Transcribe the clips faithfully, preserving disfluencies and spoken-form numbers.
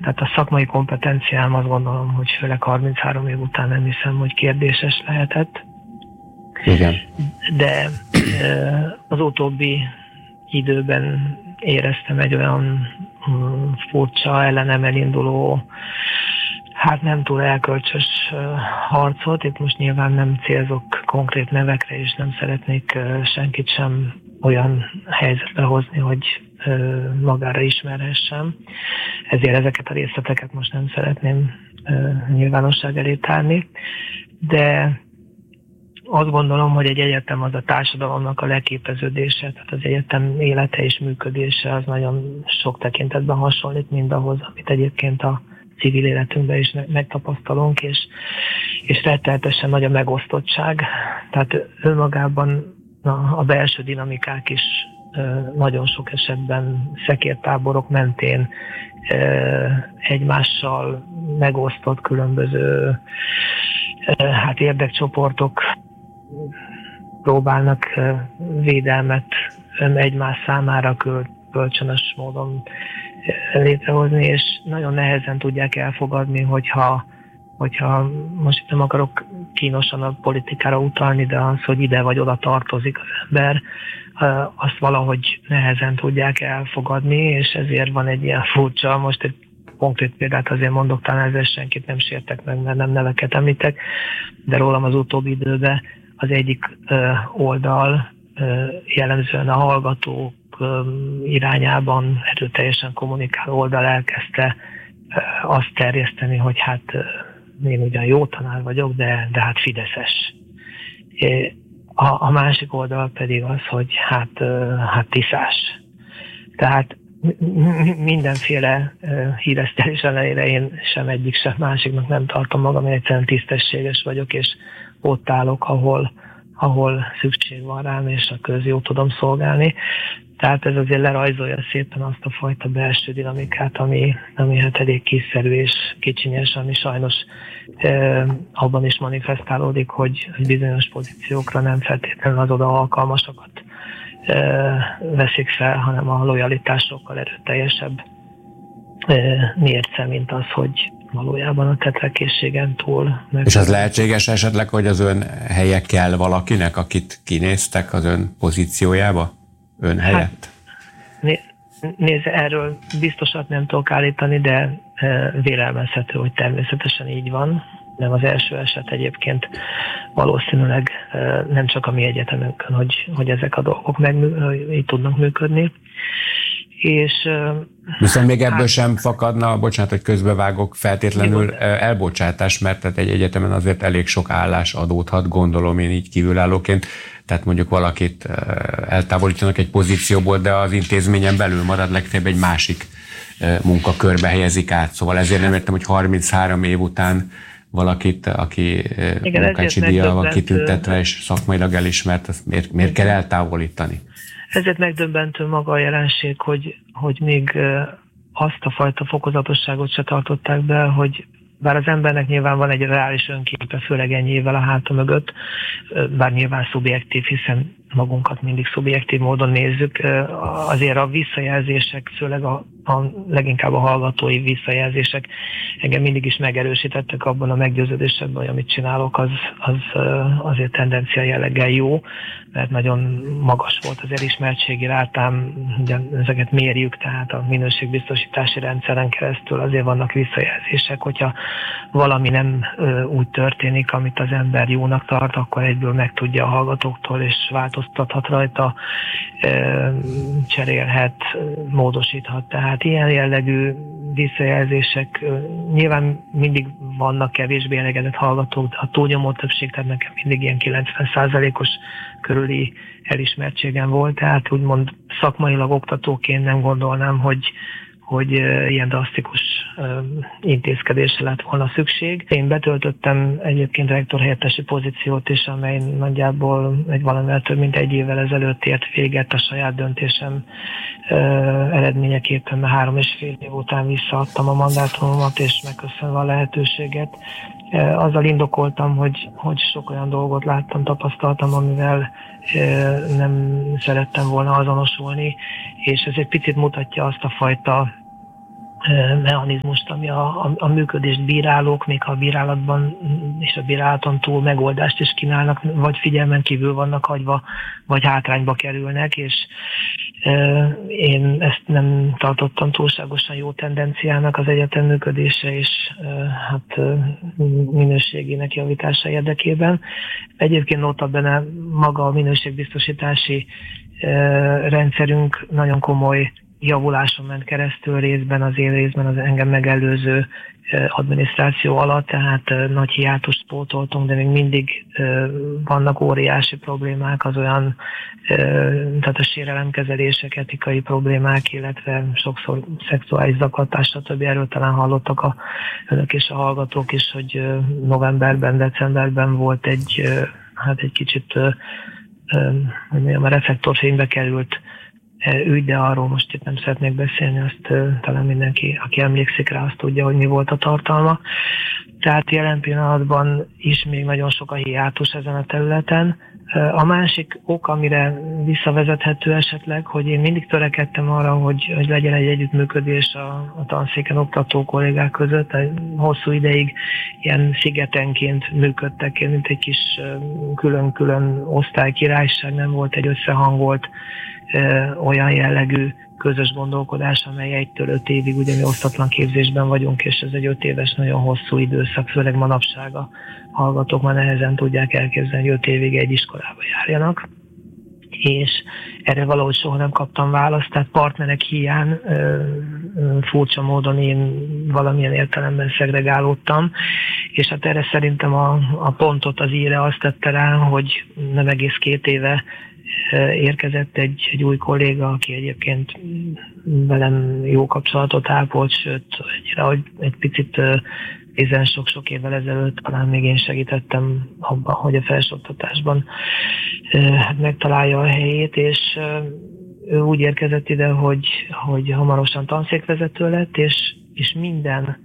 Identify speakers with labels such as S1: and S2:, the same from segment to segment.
S1: Tehát a szakmai kompetenciám, azt gondolom, hogy főleg harminchárom év után nem hiszem, hogy kérdéses lehetett.
S2: Igen.
S1: De az utóbbi időben éreztem egy olyan furcsa, ellenem elinduló, hát nem túl elkölcsös harcot. Itt most nyilván nem célzok konkrét nevekre, és nem szeretnék senkit sem olyan helyzetbe hozni, hogy magára ismerhessem. Ezért ezeket a részleteket most nem szeretném nyilvánosság elé tárni. De azt gondolom, hogy egy egyetem az a társadalomnak a leképeződése, tehát az egyetem élete és működése az nagyon sok tekintetben hasonlít mindahhoz, amit egyébként a civil életünkben is megtapasztalunk, és, és rettenetesen nagy a megosztottság. Tehát önmagában a, a belső dinamikák is nagyon sok esetben szekértáborok mentén egymással megosztott különböző hát érdekcsoportok próbálnak védelmet egymás számára kölcsönös módon létrehozni, és nagyon nehezen tudják elfogadni, hogyha, hogyha most itt nem akarok kínosan a politikára utalni, de az, hogy ide vagy oda tartozik az ember, azt valahogy nehezen tudják elfogadni, és ezért van egy ilyen furcsa, most egy konkrét példát azért mondok, talán ezzel senkit nem sértek meg, mert nem neveket említek, de rólam az utóbbi időben az egyik oldal jellemzően a hallgatók irányában erőteljesen kommunikáló oldal elkezdte azt terjeszteni, hogy hát én ugyan jó tanár vagyok, de, de hát fideszes. A, a másik oldal pedig az, hogy hát, hát tiszás. Tehát mindenféle híresztelés ellenére én sem egyik, sem másiknak nem tartom magam, én egyszerűen tisztességes vagyok, és ott állok, ahol, ahol szükség van rám, és a közjót tudom szolgálni. Tehát ez azért lerajzolja szépen azt a fajta belső dinamikát, ami, ami hát elég kiszerű és kicsinyes, ami sajnos e, abban is manifestálódik, hogy, hogy bizonyos pozíciókra nem feltétlenül az oda alkalmasokat e, veszik fel, hanem a lojalitásokkal erőteljesebb e, mérce, mint az, hogy valójában a tetrekészségen túl. Meg... És
S2: az lehetséges esetleg, hogy az ön helye kell valakinek, akit kinéztek az ön pozíciójába? Ön helyett? Hát,
S1: né, nézd, erről biztosat nem tudok állítani, de e, vélelmezhető, hogy természetesen így van. Nem az első eset egyébként valószínűleg e, nem csak a mi egyetemünkön, hogy, hogy ezek a dolgok meg, így tudnak működni. És,
S2: viszont még ebből hát, sem fakadna, bocsánat, hogy közbevágok, feltétlenül elbocsátás, mert tehát egy egyetemen azért elég sok állás adódhat, gondolom én így kívülállóként, tehát mondjuk valakit eltávolítanak egy pozícióból, de az intézményen belül marad, legfeljebb egy másik munkakörbe helyezik át. Szóval ezért nem értem, hogy harminchárom év után valakit, aki munkácsi díjjal van kitüntetve és szakmailag elismert, azt miért, miért kell eltávolítani?
S1: Ezért megdöbbentő maga a jelenség, hogy, hogy még azt a fajta fokozatosságot se tartották be, hogy bár az embernek nyilván van egy reális önképe, főleg ennyi évvel a háta mögött, bár nyilván szubjektív, hiszen magunkat mindig szubjektív módon nézzük, azért a visszajelzések, főleg a, a leginkább a hallgatói visszajelzések engem mindig is megerősítettek abban a meggyőződésemben, hogy amit csinálok, az, az azért tendencia jelleggel jó, mert nagyon magas volt az elismertségi rátám, ugye ezeket mérjük, tehát a minőségbiztosítási rendszeren keresztül azért vannak visszajelzések, hogyha valami nem úgy történik, amit az ember jónak tart, akkor egyből megtudja a hallgatóktól, és változtathat rajta, cserélhet, módosíthat. Tehát ilyen jellegű visszajelzések nyilván mindig vannak kevésbé elégedett hallgatók, a túlnyomó többség, tehát nekem mindig ilyen kilencven százalékos körüli elismertségem volt, tehát úgymond szakmailag oktatóként nem gondolnám, hogy hogy ilyen drasztikus intézkedésre lett volna szükség. Én betöltöttem egyébként rektorhelyettesi pozíciót is, amely nagyjából egy valamivel több mint egy évvel ezelőtt ért véget a saját döntésem eredményeképpen, mert három és fél év után visszaadtam a mandátumomat, és megköszönve a lehetőséget. Azzal indokoltam, hogy, hogy sok olyan dolgot láttam, tapasztaltam, amivel nem szerettem volna azonosulni, és ez egy picit mutatja azt a fajta mechanizmust, ami a, a, a működést bírálók, még ha a bírálatban és a bírálaton túl megoldást is kínálnak, vagy figyelmen kívül vannak hagyva, vagy hátrányba kerülnek, és e, én ezt nem tartottam túlságosan jó tendenciának az egyetem működése és e, hát minőségének javítása érdekében. Egyébként notabene maga a minőségbiztosítási e, rendszerünk nagyon komoly javuláson ment keresztül részben az én részben az engem megelőző adminisztráció alatt, tehát nagy hiátust pótoltunk, de még mindig vannak óriási problémák, az olyan, tehát a sérelemkezelések, etikai problémák, illetve sokszor szexuális zaklatás, stb. Erről talán hallottak a önök és a hallgatók is, hogy novemberben, decemberben volt egy, hát egy kicsit, hogy mondjam, a reflektorfénybe került ügy, de arról most itt nem szeretnék beszélni, azt uh, talán mindenki, aki emlékszik rá, azt tudja, hogy mi volt a tartalma. Tehát jelen pillanatban is még nagyon sok a hiátus ezen a területen. Uh, a másik ok, amire visszavezethető esetleg, hogy én mindig törekedtem arra, hogy, hogy legyen egy együttműködés a, a tanszéken oktató kollégák között. Hosszú ideig ilyen szigetenként működtek, mint egy kis uh, külön-külön osztálykirályság, nem volt egy összehangolt olyan jellegű közös gondolkodás, amely egytől öt évig, ugye mi osztatlan képzésben vagyunk, és ez egy öt éves, nagyon hosszú időszak, főleg manapság a hallgatók már nehezen tudják elképzelni, hogy öt évig egy iskolába járjanak. És erre valahogy soha nem kaptam választ, tehát partnerek hiány furcsa módon én valamilyen értelemben szegregálódtam, és hát erre szerintem a, a pontot az íre azt tette rá, hogy nem egész két éve érkezett egy, egy új kolléga, aki egyébként velem jó kapcsolatot ápolt, sőt, egyre, hogy egy picit ezen sok-sok évvel ezelőtt talán még én segítettem abban, hogy a felsőoktatásban megtalálja a helyét, és ő úgy érkezett ide, hogy, hogy hamarosan tanszékvezető lett, és, és minden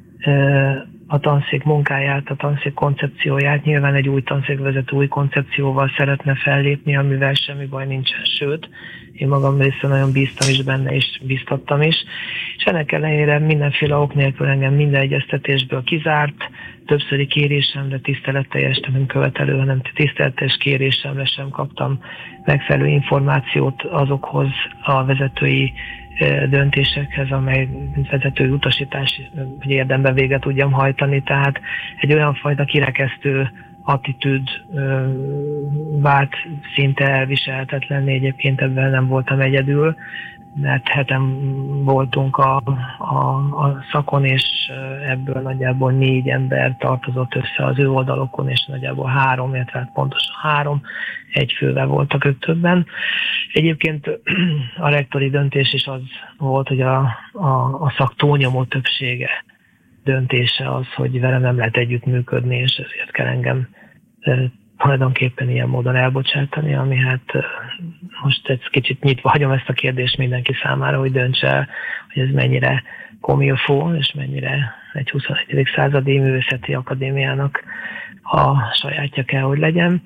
S1: a tanszék munkáját, a tanszék koncepcióját, nyilván egy új tanszékvezető új koncepcióval szeretne fellépni, amivel semmi baj nincsen, sőt, én magam részben nagyon bíztam is benne, és bíztattam is, és ennek ellenére mindenféle ok nélkül engem minden egyeztetésből kizárt, többszöri kérésemre, tiszteletteljes, nem követelő, hanem tiszteletes kérésemre sem kaptam megfelelő információt azokhoz a vezetői döntésekhez, amely vezetői utasítás, hogy érdemben véget tudjam hajtani. Tehát egy olyan fajta kirekesztő attitűd vált szinte elviselhetetlenné, egyébként ebben nem voltam egyedül, mert heten voltunk a, a, a szakon, és ebből nagyjából négy ember tartozott össze az ő oldalokon, és nagyjából három, illetve pontosan három, egy fővel voltak ők többen. Egyébként a rektori döntés is az volt, hogy a, a, a szak túlnyomó többsége döntése az, hogy vele nem lehet együttműködni, és ezért kell engem tulajdonképpen ilyen módon elbocsátani, ami hát most egy kicsit nyitva hagyom ezt a kérdést mindenki számára, hogy döntse el, hogy ez mennyire komilfó, és mennyire egy huszonegyedik századi művészeti akadémiának a sajátja kell, hogy legyen.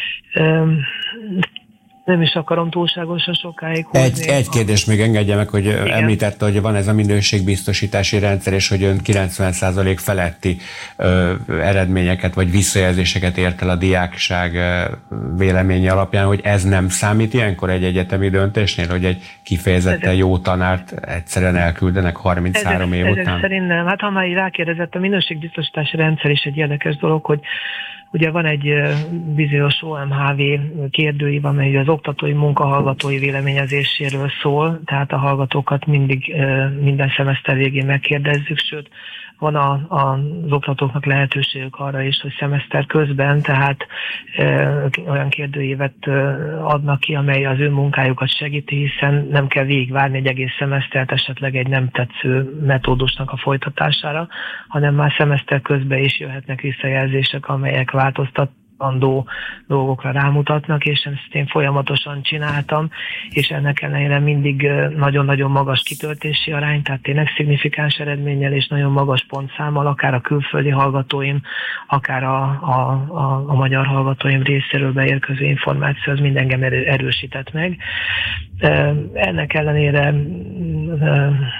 S1: Nem is akarom túlságosan sokáig húzni.
S2: Egy, egy kérdés még engedje meg, hogy igen. Említette, hogy van ez a minőségbiztosítási rendszer, és hogy ön kilencven százalék feletti ö, eredményeket vagy visszajelzéseket ért el a diákság ö, véleménye alapján, hogy ez nem számít ilyenkor egy egyetemi döntésnél, hogy egy kifejezetten jó tanárt egyszerűen elküldenek harminchárom ezek, év ezek után?
S1: Szerint nem. Hát ha már így rákérdezett, a minőségbiztosítási rendszer is egy érdekes dolog, hogy ugye van egy bizonyos o em há vé kérdőív, amely az oktatói munkahallgatói véleményezéséről szól, tehát a hallgatókat mindig minden szemeszter végén megkérdezzük, sőt, van a, a, az oktatóknak lehetőségük arra is, hogy szemeszter közben, tehát e, olyan kérdőívet e, adnak ki, amely az ő munkájukat segíti, hiszen nem kell végigvárni egy egész szemesztert esetleg egy nem tetsző metódusnak a folytatására, hanem már szemeszter közben is jöhetnek visszajelzések, amelyek változtatandó dolgokra rámutatnak, és ezt én folyamatosan csináltam, és ennek ellenére mindig nagyon-nagyon magas kitöltési arány, tehát tényleg szignifikáns eredménnyel és nagyon magas pontszámmal, akár a külföldi hallgatóim, akár a, a, a, a magyar hallgatóim részéről beérkező információ, az mind engem erősített meg. Ennek ellenére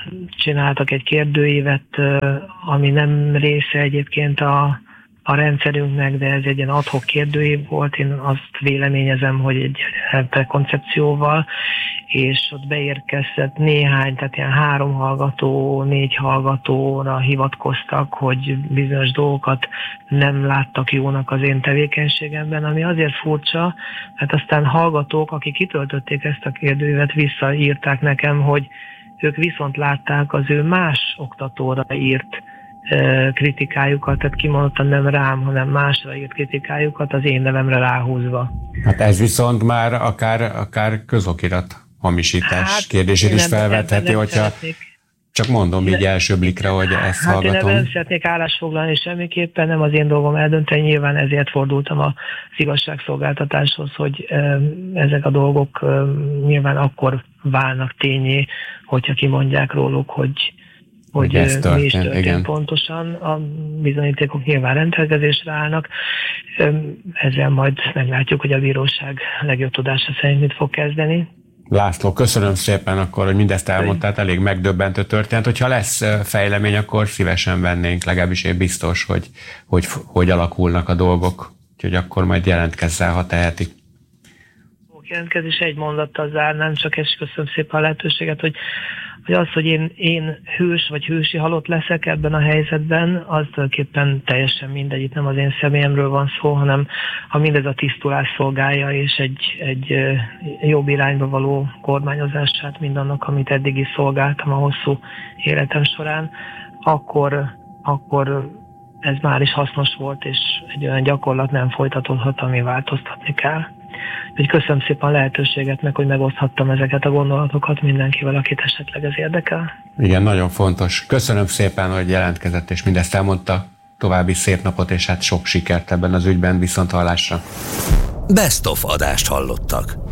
S1: csináltak egy kérdőívet, ami nem része egyébként a, a rendszerünknek, de ez egy ilyen ad-hoc kérdőív volt. Én azt véleményezem, hogy egy koncepcióval, és ott beérkezett néhány, tehát ilyen három hallgató, négy hallgatóra hivatkoztak, hogy bizonyos dolgokat nem láttak jónak az én tevékenységemben, ami azért furcsa, mert aztán hallgatók, akik kitöltötték ezt a kérdőívet, visszaírták nekem, hogy ők viszont látták az ő más oktatóra írt e, kritikájukat, tehát kimondottan nem rám, hanem másra írt kritikájukat az én nevemre ráhúzva.
S2: Hát ez viszont már akár, akár közokirat hamisítás hát, kérdését is felvetheti, hogyha szeretnék. Csak mondom így első blikre, hogy ezt hát hallgatom.
S1: Én nem szeretnék állásfoglalni semmiképpen, nem az én dolgom eldönteni, nyilván ezért fordultam az igazságszolgáltatáshoz, hogy ezek a dolgok nyilván akkor válnak tényé, hogyha kimondják róluk, hogy, hogy mi is történt igen. Pontosan. A bizonyítékok nyilván rendelkezésre állnak. Ezzel majd meglátjuk, hogy a bíróság legjobb tudása szerint mit fog kezdeni.
S2: László, köszönöm szépen akkor, hogy mindezt elmondtál, elég megdöbbentő történet. Hogyha lesz fejlemény, akkor szívesen vennénk, legalábbis én biztos, hogy hogy, hogy alakulnak a dolgok. Úgyhogy akkor majd jelentkezzel, ha teheti.
S1: Jelentkezés egy mondattal zárnám, csak és köszönöm szépen a lehetőséget, hogy, hogy az, hogy én, én hős vagy hősi halott leszek ebben a helyzetben, az tulajdonképpen teljesen mindegy, itt nem az én személyemről van szó, hanem ha mindez a tisztulás szolgálja, és egy, egy jobb irányba való kormányozását mindannak, amit eddig is szolgáltam a hosszú életem során, akkor, akkor ez már is hasznos volt, és egy olyan gyakorlat nem folytatódhat, ami változtatni kell. Úgyhogy köszönöm szépen a lehetőséget, meg hogy megoszthattam ezeket a gondolatokat mindenkivel, akit esetleg ez érdekel.
S2: Igen, nagyon fontos. Köszönöm szépen, hogy jelentkezett, és mindezt elmondta. További szép napot, és hát sok sikert ebben az ügyben, viszont hallásra.
S3: Best of adást hallottak.